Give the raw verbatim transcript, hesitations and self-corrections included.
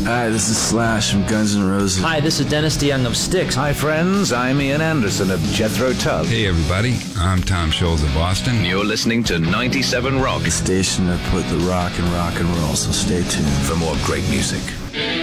Hi, this is Slash from Guns N' Roses. Hi, this is Dennis DeYoung of Styx. Hi, friends. I'm Ian Anderson of Jethro Tull. Hey, everybody. I'm Tom Scholz of Boston. You're listening to ninety-seven Rock. The station that put the rock in rock and roll, so stay tuned. For more great music.